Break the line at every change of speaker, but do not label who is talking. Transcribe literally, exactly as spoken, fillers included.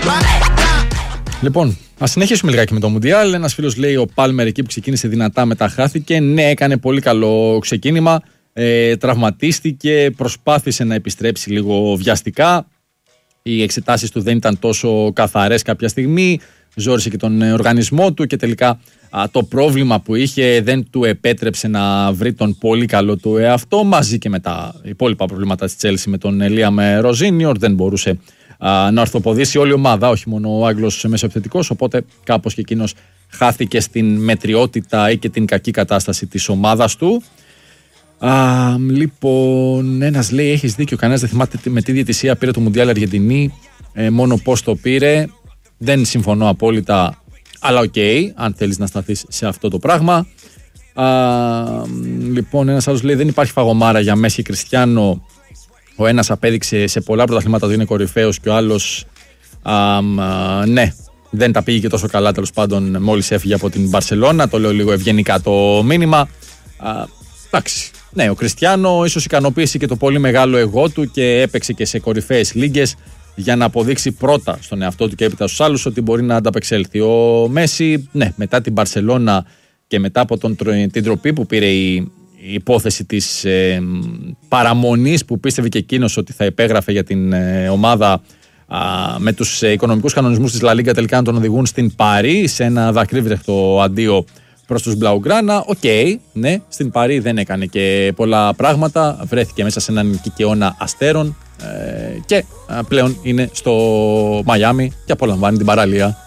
Λοιπόν, ας συνεχίσουμε λιγάκι με το Μουντιάλ. Ένας φίλος λέει: ο Πάλμερ εκεί που ξεκίνησε δυνατά, μετά χάθηκε. Ναι, έκανε πολύ καλό ξεκίνημα. Ε, τραυματίστηκε, προσπάθησε να επιστρέψει λίγο βιαστικά. Οι εξετάσεις του δεν ήταν τόσο καθαρές κάποια στιγμή. Ζόρισε και τον οργανισμό του και τελικά α, το πρόβλημα που είχε δεν του επέτρεψε να βρει τον πολύ καλό του εαυτό, μαζί και με τα υπόλοιπα προβλήματα της Τσέλσι με τον Λίαμ Ροζίνιορ. Δεν μπορούσε α, να ορθοποδήσει όλη η ομάδα, όχι μόνο ο Άγγλος μεσοεπιθετικός, οπότε κάπως και εκείνος χάθηκε στην μετριότητα ή και την κακή κατάσταση της ομάδας του. Α, λοιπόν, ένας λέει: έχεις δίκιο, κανένας δεν θυμάται με τι διαιτησία πήρε το Μουντιάλ Αργεντινή, ε, μόνο πώς το πήρε. Δεν συμφωνώ απόλυτα, αλλά οκ, okay, αν θέλεις να σταθείς σε αυτό το πράγμα. Α, λοιπόν, ένας άλλος λέει: δεν υπάρχει φαγωμάρα για Μέση και Κριστιάνο. Ο ένας απέδειξε σε πολλά πρωταθλήματα ότι είναι κορυφαίος και ο άλλος α, α, ναι, δεν τα πήγε και τόσο καλά, τέλος πάντων, μόλις έφυγε από την Μπαρσελόνα. Το λέω λίγο ευγενικά το μήνυμα. Α, εντάξει. Ναι, ο Κριστιάνο ίσως ικανοποίησε και το πολύ μεγάλο εγώ του και έπαιξε και σε κορυφαίες λίγκες για να αποδείξει πρώτα στον εαυτό του και έπειτα στους άλλους ότι μπορεί να ανταπεξέλθει. Ο Μέση, ναι, μετά την Μπαρσελόνα και μετά από τον, την τροπή που πήρε η, η υπόθεση της ε, παραμονής που πίστευε και εκείνος ότι θα υπέγραφε για την ε, ομάδα α, με τους ε, οικονομικούς κανονισμούς της Λα Λίγκα, τελικά να τον οδηγούν στην Παρί σε ένα δακρύβρεχτο αντίο προς τους Μπλαουγκράνα. Οκ, okay, ναι, στην Παρί δεν έκανε και πολλά πράγματα. Βρέθηκε μέσα σε έναν κικαιώνα αστέρων ε, και ε, πλέον είναι στο Μαϊάμι και απολαμβάνει την παραλία.